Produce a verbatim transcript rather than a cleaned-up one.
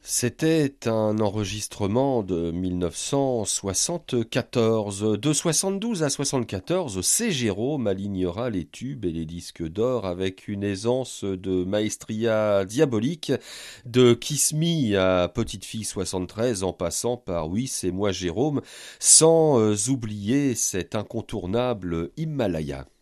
C'était un enregistrement de mille neuf cent soixante-quatorze. De soixante-douze à soixante-quatorze, C. Jérôme alignera les tubes et les disques d'or avec une aisance de maestria diabolique, de Kiss Me à Petite Fille soixante-treize en passant par Oui, c'est moi Jérôme, sans euh, oublier cet incontournable Himalaya.